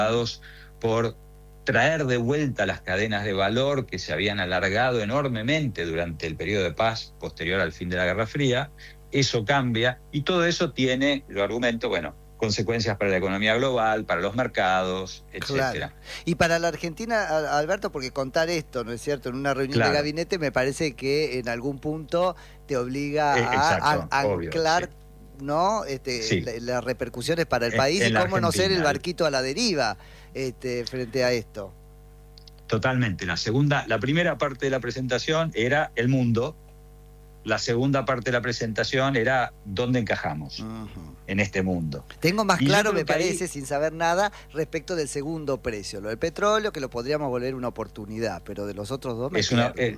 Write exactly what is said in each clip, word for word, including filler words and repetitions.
por traer de vuelta las cadenas de valor que se habían alargado enormemente durante el periodo de paz posterior al fin de la Guerra Fría. Eso cambia y todo eso tiene, lo argumento, bueno, consecuencias para la economía global, para los mercados, etcétera. Claro. Y para la Argentina, Alberto, porque contar esto, ¿no es cierto?, en una reunión Claro. de gabinete me parece que en algún punto te obliga Eh, exacto, a, a obvio, anclar, sí. ¿no?, este, Sí. la, las repercusiones para el En, país en y cómo no ser el Argentina. barquito a la deriva este, frente a esto. Totalmente. La segunda, la primera parte de la presentación era el mundo. La segunda parte de la presentación era dónde encajamos uh-huh. en este mundo. Tengo más y claro, me parece, ahí... sin saber nada, respecto del segundo precio. Lo del petróleo, que lo podríamos volver una oportunidad, pero de los otros dos me es una, eh,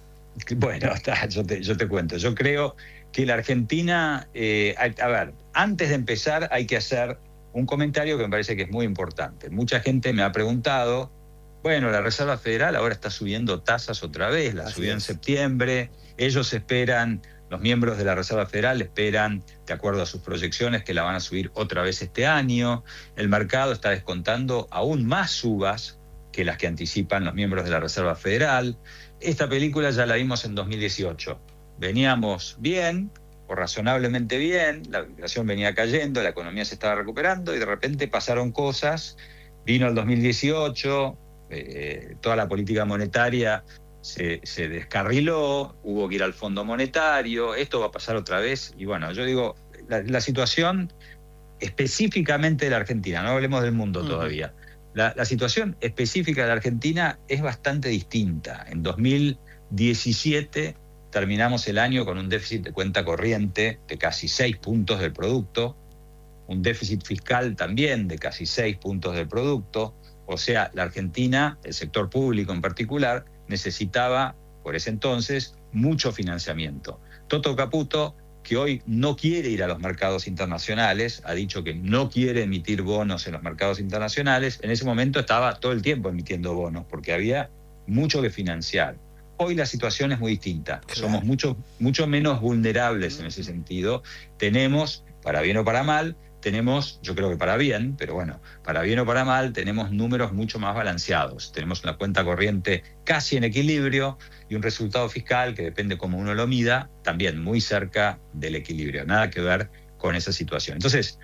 Bueno, está, yo, te, yo te cuento. Yo creo que la Argentina... Eh, a, a ver, antes de empezar hay que hacer un comentario que me parece que es muy importante. Mucha gente me ha preguntado, bueno, la Reserva Federal ahora está subiendo tasas otra vez, la Así subió es. en septiembre... Ellos esperan, los miembros de la Reserva Federal esperan, de acuerdo a sus proyecciones, que la van a subir otra vez este año. El mercado está descontando aún más subas que las que anticipan los miembros de la Reserva Federal. Esta película ya la vimos en dos mil dieciocho. Veníamos bien, o razonablemente bien, la inflación venía cayendo, la economía se estaba recuperando y de repente pasaron cosas. Vino el dos mil dieciocho, eh, toda la política monetaria Se, se descarriló, hubo que ir al Fondo Monetario, esto va a pasar otra vez. Y bueno, yo digo, la, la situación específicamente de la Argentina, no hablemos del mundo uh-huh. todavía, la, la situación específica de la Argentina es bastante distinta. En dos mil diecisiete terminamos el año con un déficit de cuenta corriente de casi seis puntos del producto, un déficit fiscal también de casi seis puntos del producto. O sea, la Argentina, el sector público en particular, necesitaba, por ese entonces, mucho financiamiento. Toto Caputo, que hoy no quiere ir a los mercados internacionales, ha dicho que no quiere emitir bonos en los mercados internacionales, en ese momento estaba todo el tiempo emitiendo bonos, porque había mucho que financiar. Hoy la situación es muy distinta, claro. Somos mucho, mucho menos vulnerables en ese sentido. Tenemos, para bien o para mal, tenemos, yo creo que para bien, pero bueno, para bien o para mal, tenemos números mucho más balanceados. Tenemos una cuenta corriente casi en equilibrio y un resultado fiscal que depende cómo uno lo mida, también muy cerca del equilibrio. Nada que ver con esa situación. Entonces,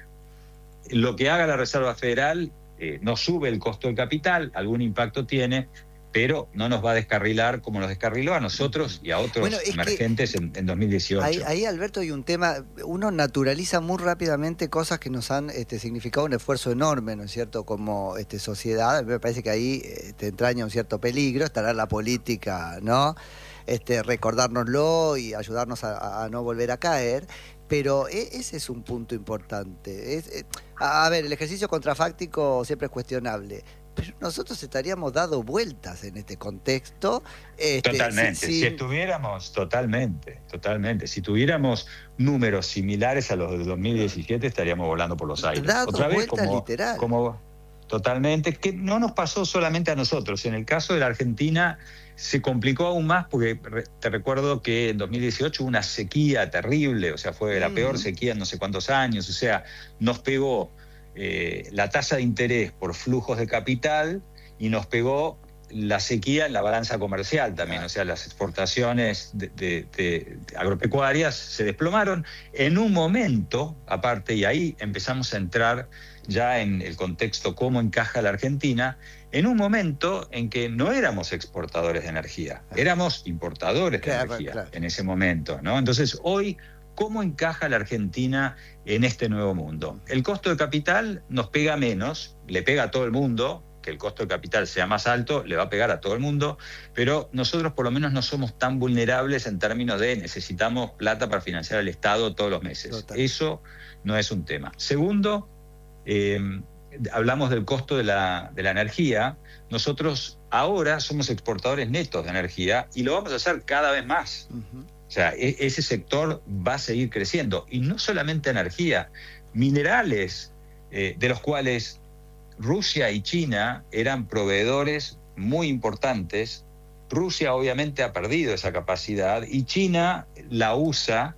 lo que haga la Reserva Federal eh, no sube el costo del capital, algún impacto tiene, pero no nos va a descarrilar como nos descarriló a nosotros y a otros bueno, emergentes en, en dos mil dieciocho. Ahí, ahí, Alberto, hay un tema, uno naturaliza muy rápidamente cosas que nos han este, significado un esfuerzo enorme, ¿no es cierto?, como este, sociedad. Me parece que ahí eh, te entraña un cierto peligro, estará la política, ¿no?, este, recordárnoslo y ayudarnos a, a no volver a caer. Pero ese es un punto importante. Es, eh, a ver, el ejercicio contrafáctico siempre es cuestionable, pero nosotros estaríamos dando vueltas en este contexto. Este, totalmente, sin, sin... si estuviéramos, totalmente, totalmente, si tuviéramos números similares a los de dos mil diecisiete estaríamos volando por los aires. Dando Otra vez, vueltas como, literal. Como, totalmente, que no nos pasó solamente a nosotros. En el caso de la Argentina se complicó aún más porque te recuerdo que en dos mil dieciocho hubo una sequía terrible, o sea, fue la peor sequía en no sé cuántos años, o sea, nos pegó Eh, la tasa de interés por flujos de capital y nos pegó la sequía en la balanza comercial también, o sea, las exportaciones de, de, de agropecuarias se desplomaron en un momento, aparte, y ahí empezamos a entrar ya en el contexto cómo encaja la Argentina, en un momento en que no éramos exportadores de energía, éramos importadores de claro, energía claro. en ese momento, ¿no? Entonces, hoy, ¿cómo encaja la Argentina en este nuevo mundo? El costo de capital nos pega menos, le pega a todo el mundo, que el costo de capital sea más alto, le va a pegar a todo el mundo, pero nosotros por lo menos no somos tan vulnerables en términos de necesitamos plata para financiar al Estado todos los meses. Total. Eso no es un tema. Segundo, eh, hablamos del costo de la, de la energía. Nosotros ahora somos exportadores netos de energía y lo vamos a hacer cada vez más. Uh-huh. O sea, ese sector va a seguir creciendo. Y no solamente energía, minerales, eh, de los cuales Rusia y China eran proveedores muy importantes. Rusia obviamente ha perdido esa capacidad y China la usa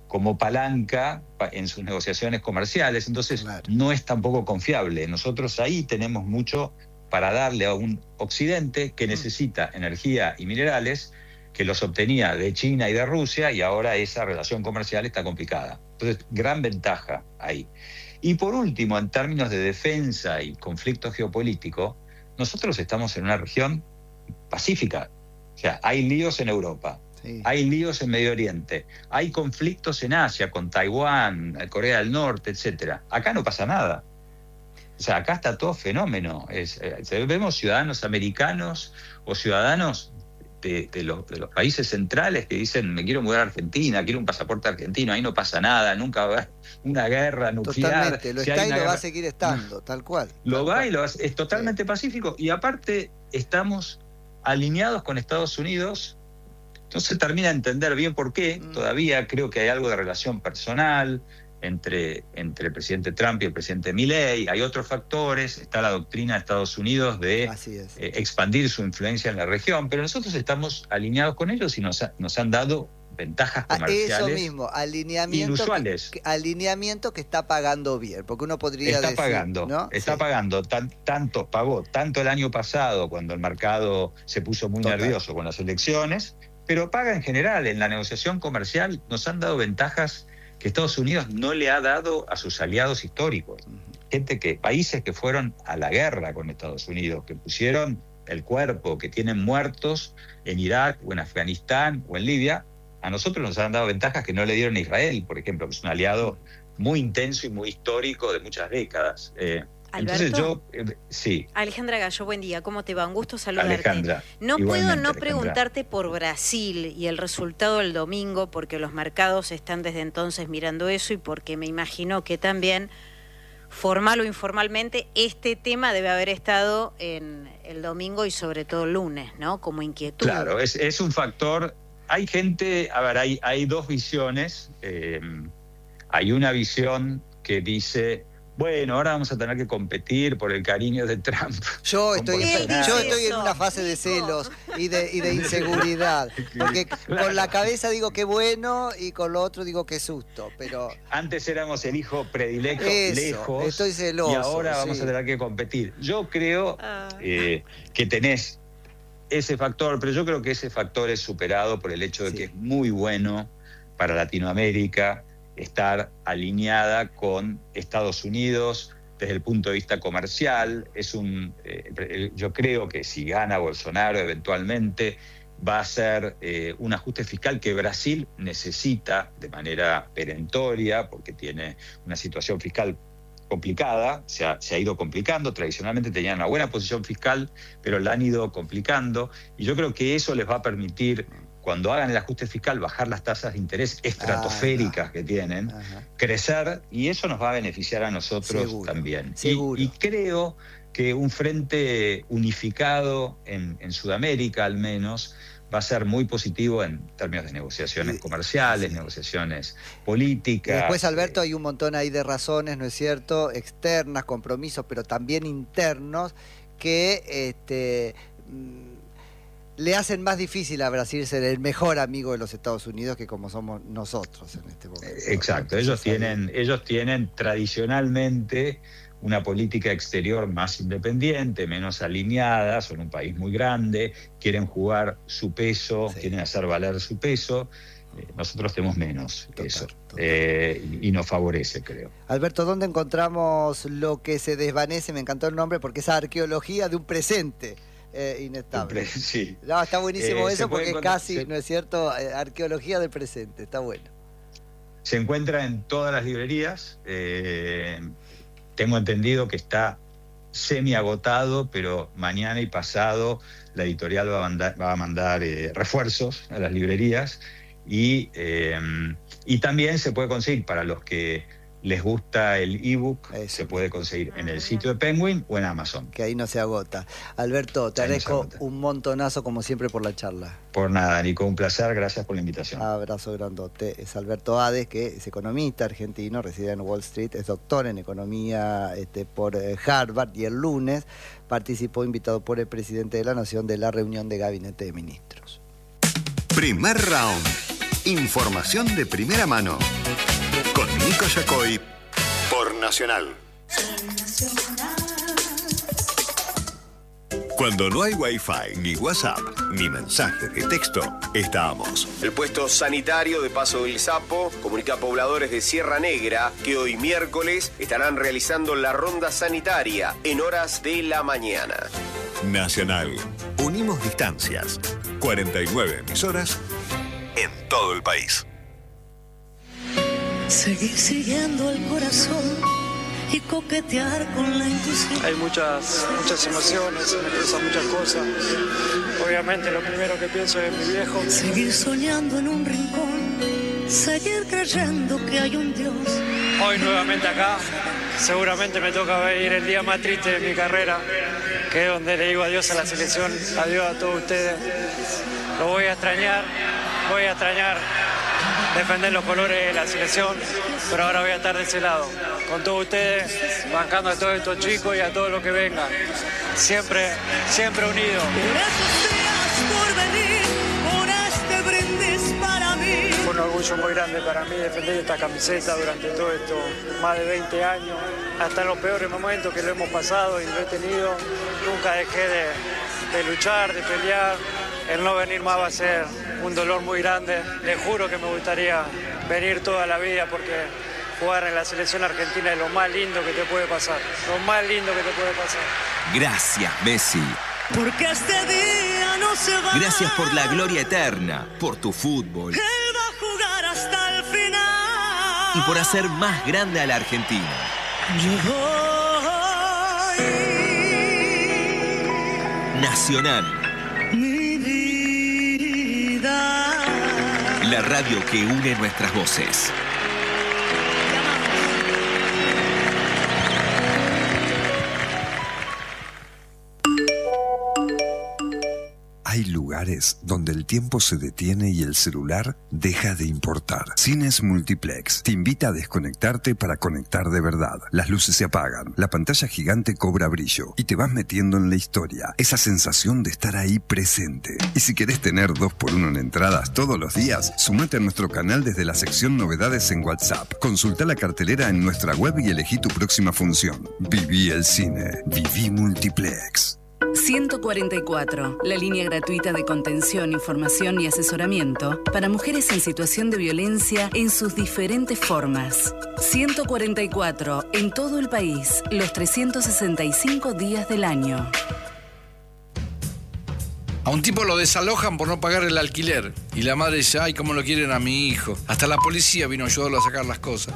como palanca en sus negociaciones comerciales, entonces claro. no es tampoco confiable. Nosotros ahí tenemos mucho para darle a un Occidente que necesita energía y minerales, que los obtenía de China y de Rusia, y ahora esa relación comercial está complicada. Entonces, gran ventaja ahí. Y por último, en términos de defensa y conflicto geopolítico, nosotros estamos en una región pacífica. O sea, hay líos en Europa, sí. hay líos en Medio Oriente, hay conflictos en Asia, con Taiwán, Corea del Norte, etcétera. Acá no pasa nada. O sea, acá está todo fenómeno. Es, eh, vemos ciudadanos americanos o ciudadanos de, de, los, de los países centrales que dicen, me quiero mudar a Argentina, quiero un pasaporte argentino, ahí no pasa nada, nunca va a haber una guerra nuclear. Totalmente, lo si está y lo guerra, va a seguir estando, no, tal cual. Lo tal va cual. y lo va, es totalmente sí. pacífico. Y aparte, estamos alineados con Estados Unidos. No se termina de entender bien por qué. Mm. Todavía creo que hay algo de relación personal entre, entre el presidente Trump y el presidente Milei. Hay otros factores. Está la doctrina de Estados Unidos de eh, expandir su influencia en la región. Pero nosotros estamos alineados con ellos y nos, ha, nos han dado ventajas comerciales. Eso mismo, alineamiento inusuales. Que, alineamiento que está pagando bien, porque uno podría está decir, pagando, ¿no? está sí. pagando, tan, tanto pagó, tanto el año pasado cuando el mercado se puso muy Total. nervioso con las elecciones, pero paga en general. En la negociación comercial nos han dado ventajas que Estados Unidos no le ha dado a sus aliados históricos. Gente que, países que fueron a la guerra con Estados Unidos, que pusieron el cuerpo, que tienen muertos en Irak o en Afganistán o en Libia, a nosotros nos han dado ventajas que no le dieron a Israel, por ejemplo, que es un aliado muy intenso y muy histórico de muchas décadas. Eh, entonces yo, eh, sí. Alejandra Gallo, buen día, ¿cómo te va? Un gusto saludarte. Alejandra, no puedo no Alejandra. preguntarte por Brasil y el resultado del domingo, porque los mercados están desde entonces mirando eso y porque me imagino que también, formal o informalmente, este tema debe haber estado en el domingo y sobre todo el lunes, ¿no? Como inquietud. Claro, es, es un factor. Hay gente, a ver, hay, hay dos visiones. Eh, hay una visión que dice, bueno, ahora vamos a tener que competir por el cariño de Trump. Yo estoy, en, yo estoy en eso, una fase de Nico. celos y de, y de inseguridad. Porque Claro. con la cabeza digo qué bueno y con lo otro digo qué susto. Pero Antes éramos el hijo predilecto, Eso, lejos, estoy celoso, y ahora vamos sí. a tener que competir. Yo creo Ah. eh, que tenés ese factor, pero yo creo que ese factor es superado por el hecho de Sí. que es muy bueno para Latinoamérica estar alineada con Estados Unidos desde el punto de vista comercial. Es un, eh, yo creo que si gana Bolsonaro eventualmente va a ser eh, un ajuste fiscal que Brasil necesita de manera perentoria porque tiene una situación fiscal complicada, se ha, se ha ido complicando. Tradicionalmente tenían una buena posición fiscal, pero la han ido complicando, y yo creo que eso les va a permitir, cuando hagan el ajuste fiscal, bajar las tasas de interés estratosféricas ah, no. que tienen, Ajá. crecer, y eso nos va a beneficiar a nosotros Seguro. también. Seguro. Y, y creo que un frente unificado en, en Sudamérica, al menos, va a ser muy positivo en términos de negociaciones sí, comerciales, sí. negociaciones políticas. Y después, Alberto, hay un montón ahí de razones, ¿no es cierto?, externas, compromisos, pero también internos, que este, le hacen más difícil a Brasil ser el mejor amigo de los Estados Unidos que como somos nosotros en este momento. Exacto, ¿no? ellos tienen, ellos tienen tradicionalmente una política exterior más independiente, menos alineada, son un país muy grande, quieren jugar su peso, sí. quieren hacer valer su peso. Eh, nosotros tenemos menos total, eso, total. Eh, y, y nos favorece, creo. Alberto, ¿dónde encontramos lo que se desvanece? Me encantó el nombre porque es arqueología de un presente eh, inestable. Sí. No, está buenísimo eh, eso porque es casi, se... ¿no es cierto?, eh, arqueología del presente, está bueno. Se encuentra en todas las librerías. Eh, Tengo entendido que está semi agotado, pero mañana y pasado la editorial va a mandar, va a mandar eh, refuerzos a las librerías, y, eh, y también se puede conseguir para los que les gusta el ebook, se puede conseguir en el sitio de Penguin o en Amazon. Que ahí no se agota. Alberto, te agradezco no un montonazo como siempre por la charla. Por nada, Nico, un placer, gracias por la invitación. Abrazo grandote. Es Alberto Hades, que es economista argentino, reside en Wall Street, es doctor en economía este, por Harvard, y el lunes participó, invitado por el presidente de la Nación, de la reunión de gabinete de ministros. Primer round. Información de primera mano. Con Nico Yacoy por Nacional. Cuando no hay Wi-Fi, ni WhatsApp, ni mensaje de texto, estamos. El puesto sanitario de Paso del Sapo comunica a pobladores de Sierra Negra que hoy miércoles estarán realizando la ronda sanitaria en horas de la mañana. Nacional. Unimos distancias. cuarenta y nueve emisoras en todo el país. Seguir siguiendo el corazón y coquetear con la intuición. Hay muchas, muchas emociones, me cruzan muchas cosas. Obviamente lo primero que pienso es mi viejo. Seguir soñando en un rincón, seguir creyendo que hay un Dios. Hoy nuevamente acá, seguramente me toca ver el día más triste de mi carrera, que es donde le digo adiós a la selección, adiós a todos ustedes. Lo voy a extrañar, voy a extrañar defender los colores de la selección, pero ahora voy a estar de ese lado, con todos ustedes, bancando a todos estos chicos y a todos los que vengan, siempre, siempre unidos. Por esos días por venir, por este brindis para mí. Fue un orgullo muy grande para mí defender esta camiseta durante todo esto, más de veinte años, hasta en los peores momentos que lo hemos pasado y lo he tenido, nunca dejé de, de luchar, de pelear. El no venir más va a ser un dolor muy grande. Les juro que me gustaría venir toda la vida porque jugar en la selección argentina es lo más lindo que te puede pasar. Lo más lindo que te puede pasar. Gracias, Messi. Porque este día no se va. Gracias por la gloria eterna, por tu fútbol. Él va a jugar hasta el final. Y por hacer más grande a la Argentina. Yo voy. Nacional. La radio que une nuestras voces. Hay lugares donde el tiempo se detiene y el celular deja de importar. Cines Multiplex te invita a desconectarte para conectar de verdad. Las luces se apagan, la pantalla gigante cobra brillo y te vas metiendo en la historia. Esa sensación de estar ahí presente. Y si querés tener dos por uno en entradas todos los días, sumate a nuestro canal desde la sección Novedades en WhatsApp. Consulta la cartelera en nuestra web y elegí tu próxima función. Viví el cine. Viví Multiplex. ciento cuarenta y cuatro, la línea gratuita de contención, información y asesoramiento para mujeres en situación de violencia en sus diferentes formas. ciento cuarenta y cuatro, en todo el país, los trescientos sesenta y cinco días del año. A un tipo lo desalojan por no pagar el alquiler. Y la madre dice, ay, cómo lo quieren a mi hijo. Hasta la policía vino a ayudarlo a sacar las cosas.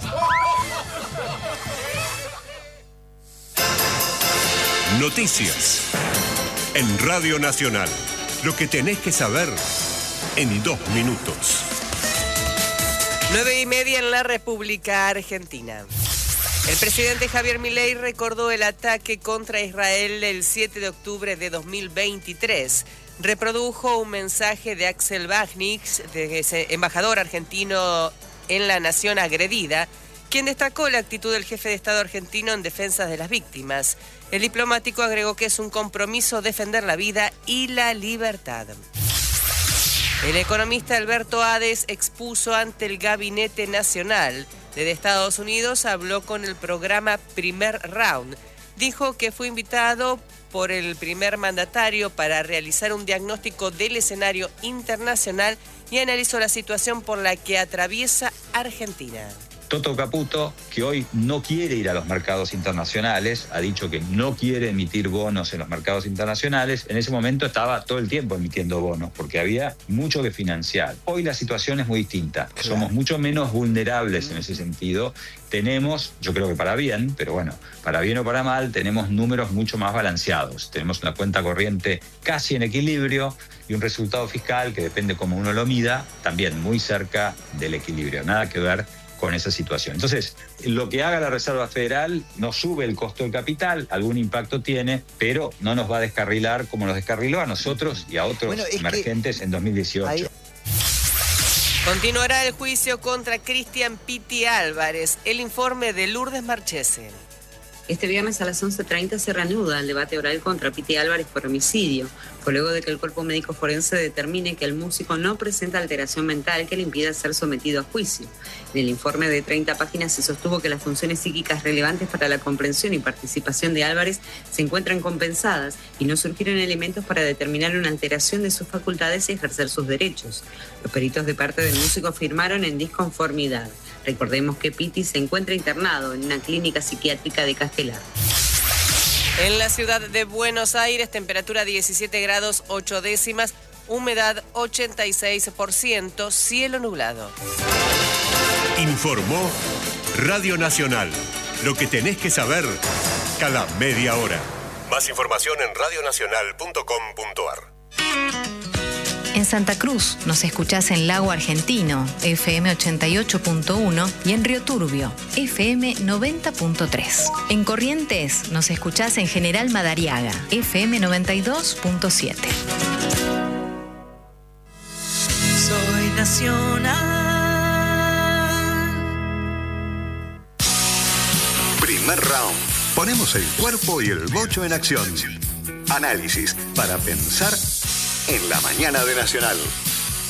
Noticias en Radio Nacional. Lo que tenés que saber en dos minutos. Nueve y media en la República Argentina. El presidente Javier Milei recordó el ataque contra Israel el siete de octubre de dos mil veintitrés. Reprodujo un mensaje de Axel Vajnix, embajador argentino en la nación agredida, quien destacó la actitud del jefe de Estado argentino en defensa de las víctimas. El diplomático agregó que es un compromiso defender la vida y la libertad. El economista Alberto Hades expuso ante el Gabinete Nacional. Desde Estados Unidos habló con el programa Primer Round. Dijo que fue invitado por el primer mandatario para realizar un diagnóstico del escenario internacional y analizó la situación por la que atraviesa Argentina. Toto Caputo, que hoy no quiere ir a los mercados internacionales, ha dicho que no quiere emitir bonos en los mercados internacionales. En ese momento estaba todo el tiempo emitiendo bonos porque había mucho que financiar. Hoy la situación es muy distinta. Claro. Somos mucho menos vulnerables en ese sentido. Tenemos, yo creo que para bien, pero bueno, para bien o para mal, tenemos números mucho más balanceados. Tenemos una cuenta corriente casi en equilibrio y un resultado fiscal que depende cómo uno lo mida, también muy cerca del equilibrio. Nada que ver con esa situación. Entonces, lo que haga la Reserva Federal no sube el costo del capital, algún impacto tiene, pero no nos va a descarrilar como nos descarriló a nosotros y a otros bueno, emergentes en dos mil dieciocho. Ahí... Continuará el juicio contra Cristian Piti Álvarez. El informe de Lourdes Marchese. Este viernes a las once treinta se reanuda el debate oral contra Piti Álvarez por homicidio. Fue luego de que el cuerpo médico forense determine que el músico no presenta alteración mental que le impida ser sometido a juicio. En el informe de treinta páginas se sostuvo que las funciones psíquicas relevantes para la comprensión y participación de Álvarez se encuentran compensadas y no surgieron elementos para determinar una alteración de sus facultades y ejercer sus derechos. Los peritos de parte del músico afirmaron en disconformidad. Recordemos que Piti se encuentra internado en una clínica psiquiátrica de Castelar. En la ciudad de Buenos Aires, temperatura diecisiete grados ocho décimas, humedad ochenta y seis por ciento, cielo nublado. Informó Radio Nacional. Lo que tenés que saber cada media hora. Más información en radionacional punto com punto ar. En Santa Cruz nos escuchás en Lago Argentino, F M ochenta y ocho punto uno, y en Río Turbio, F M noventa punto tres. En Corrientes nos escuchás en General Madariaga, F M noventa y dos punto siete. Soy nacional. Primer round. Ponemos el cuerpo y el bocho en acción. Análisis para pensar en la mañana de Nacional.